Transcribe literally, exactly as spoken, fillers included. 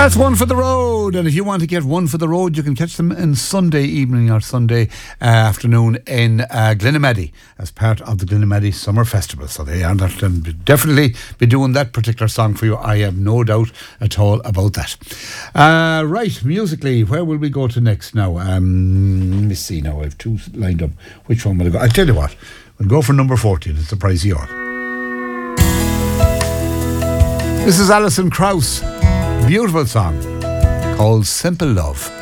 That's One for the Road, and if you want to get One for the Road, you can catch them in Sunday evening or Sunday uh, afternoon in uh, Glenamaddy as part of the Glenamaddy Summer Festival. So they are not, um, definitely be doing that particular song for you. I have no doubt at all about that. Uh, right, musically, where will we go to next now? Um, let me see now. I have two lined up. Which one will I go? I'll tell you what. We'll go for number fourteen. It's a pricey one. This is Alison Krauss. Beautiful song called Simple Love.